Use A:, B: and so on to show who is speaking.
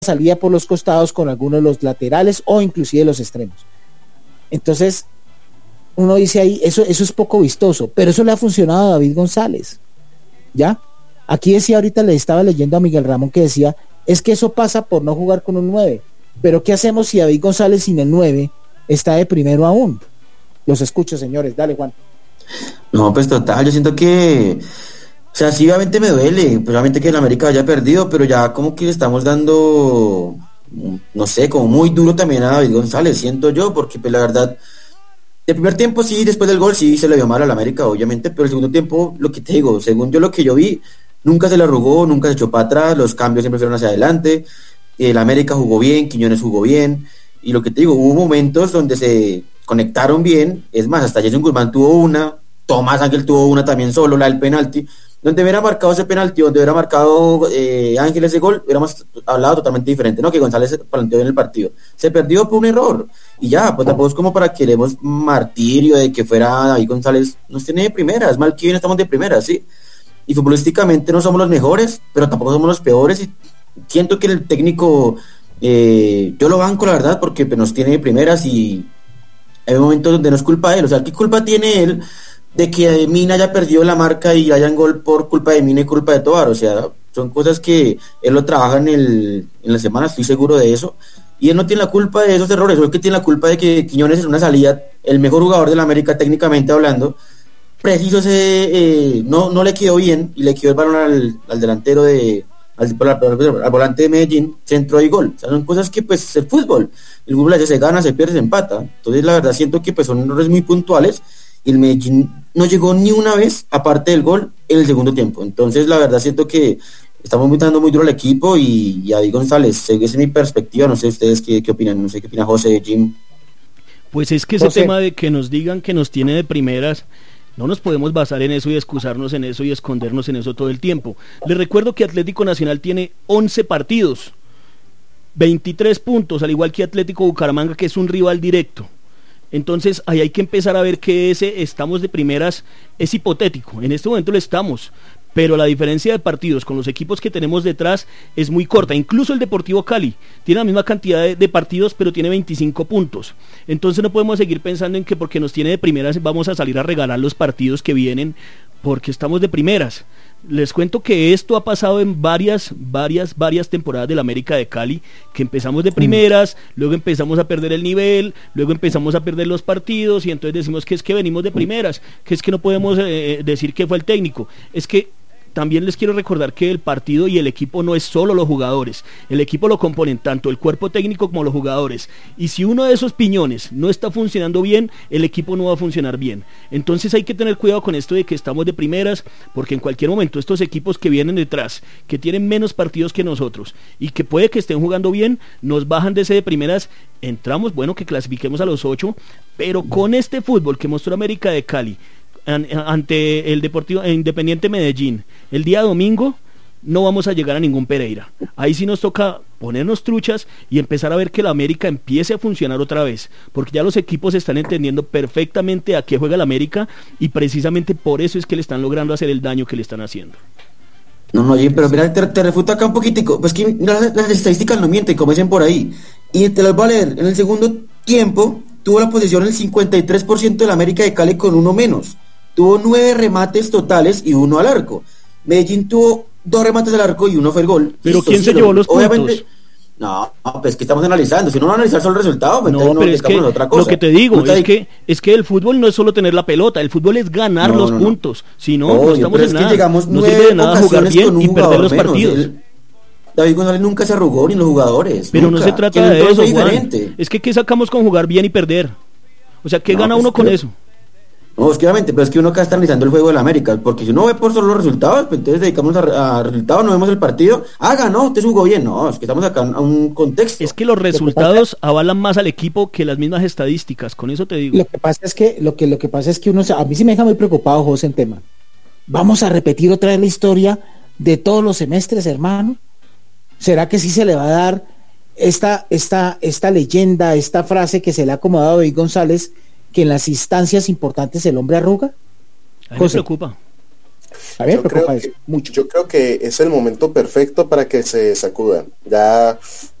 A: salida por los costados con algunos de los laterales o inclusive los extremos. Entonces, uno dice ahí, eso es poco vistoso, pero eso le ha funcionado a David González, ¿ya? Aquí decía, ahorita le estaba leyendo a Miguel Ramón que decía, es que eso pasa por no jugar con un 9, pero ¿qué hacemos si David González sin el 9 está de primero aún? Los escucho, señores, dale, Juan.
B: No, pues total, yo siento que, o sea, sí, obviamente me duele, pues obviamente que el América haya perdido, pero ya como que le estamos dando, no sé, como muy duro también a David González, siento yo, porque pues la verdad, el primer tiempo sí, después del gol sí se le vio mal al América, obviamente, pero el segundo tiempo, lo que te digo, según yo lo que yo vi, nunca se le arrugó, nunca se echó para atrás, los cambios siempre fueron hacia adelante, el América jugó bien, Quiñones jugó bien, y lo que te digo, hubo momentos donde se conectaron bien, es más, hasta Jason Guzmán tuvo una, Tomás Ángel tuvo una también solo, la del penalti, donde hubiera marcado ese penalti, donde hubiera marcado Ángel ese gol, hubiéramos hablado totalmente diferente, ¿no? Que González planteó en el partido. Se perdió por un error, y ya, pues tampoco es como para que le demos martirio de que fuera David González, nos tiene de primeras, mal que bien estamos de primeras, ¿sí? Y futbolísticamente no somos los mejores, pero tampoco somos los peores, y siento que el técnico, yo lo banco la verdad, porque pues, nos tiene de primeras, y hay momentos donde no es culpa de él, o sea, ¿qué culpa tiene él de que Mina haya perdido la marca y haya un gol por culpa de Mina y culpa de Tobar? O sea, son cosas que él lo trabaja en la semana, estoy seguro de eso, y él no tiene la culpa de esos errores, o es que tiene la culpa de que Quiñones en una salida, el mejor jugador de la América técnicamente hablando, preciso no le quedó bien, y le quedó el balón al delantero al volante de Medellín, centro y gol. O sea, son cosas que pues el fútbol a veces se gana, se pierde, se empata. Entonces la verdad siento que pues son errores muy puntuales, y el Medellín no llegó ni una vez aparte del gol en el segundo tiempo. Entonces la verdad siento que estamos dando muy duro al equipo, y a David González, esa es mi perspectiva, no sé ustedes qué opinan, no sé qué opina José, Jim.
C: Pues es que ese tema de que nos digan que nos tiene de primeras, no nos podemos basar en eso y excusarnos en eso y escondernos en eso todo el tiempo. Les recuerdo que Atlético Nacional tiene 11 partidos, 23 puntos, al igual que Atlético Bucaramanga, que es un rival directo. Entonces ahí hay que empezar a ver que ese estamos de primeras es hipotético. En este momento lo estamos, pero la diferencia de partidos con los equipos que tenemos detrás es muy corta. Incluso el Deportivo Cali tiene la misma cantidad de partidos, pero tiene 25 puntos. Entonces no podemos seguir pensando en que porque nos tiene de primeras vamos a salir a regalar los partidos que vienen porque estamos de primeras. Les cuento que esto ha pasado en varias temporadas del América de Cali, que empezamos de primeras, luego empezamos a perder el nivel, luego empezamos a perder los partidos, y entonces decimos que es que venimos de primeras, que es que no podemos decir que fue el técnico. Es que también les quiero recordar que el partido y el equipo no es solo los jugadores, el equipo lo componen tanto el cuerpo técnico como los jugadores, y si uno de esos piñones no está funcionando bien, el equipo no va a funcionar bien. Entonces hay que tener cuidado con esto de que estamos de primeras, porque en cualquier momento estos equipos que vienen detrás, que tienen menos partidos que nosotros y que puede que estén jugando bien, nos bajan de ese de primeras. Entramos, bueno, que clasifiquemos a los 8, pero con este fútbol que mostró América de Cali ante el Deportivo Independiente Medellín el día domingo, no vamos a llegar a ningún Pereira. Ahí sí nos toca ponernos truchas y empezar a ver que la América empiece a funcionar otra vez, porque ya los equipos están entendiendo perfectamente a qué juega la América, y precisamente por eso es que le están logrando hacer el daño que le están haciendo.
B: No, Jim, pero mira, te refuto acá un poquitico, pues que las estadísticas no mienten, como dicen por ahí, y te las voy a leer. En el segundo tiempo tuvo la posesión el 53% de la América de Cali con uno menos. Tuvo 9 remates totales y 1 al arco. Medellín tuvo 2 remates al arco y 1 fue el gol.
C: Pero listo, ¿quién se llevó los puntos?
B: No, pues que estamos analizando. Si no vamos a analizar solo el resultado, pues
C: no, pero es que otra cosa. Lo que te digo es que el fútbol no es solo tener la pelota, el fútbol es ganar los puntos. Si no estamos en nada.
B: Llegamos
C: no sirve de nada jugar bien y perder los partidos.
B: David González nunca se arrugó, ni los jugadores.
C: Pero
B: nunca.
C: No se trata de eso, Juan. Es que ¿qué sacamos con jugar bien y perder? O sea, ¿qué gana uno con eso?
B: No, es que obviamente, pero es que uno acá está analizando el juego de la América, porque si uno ve por solo los resultados, pues entonces dedicamos a resultados, no vemos el partido, ganó, usted jugó bien. No, es que estamos acá a un contexto.
C: Es que los resultados avalan más al equipo que las mismas estadísticas, con eso te digo.
A: Lo que pasa es que uno, a mí sí me deja muy preocupado, José, en tema. Vamos a repetir otra vez la historia de todos los semestres, hermano. ¿Será que sí se le va a dar esta leyenda, esta frase que se le ha acomodado a David González, que en las instancias importantes el hombre arruga?
C: A mí me preocupa.
A: A mí me preocupa eso mucho.
D: Yo creo que es el momento perfecto para que se sacudan. Ya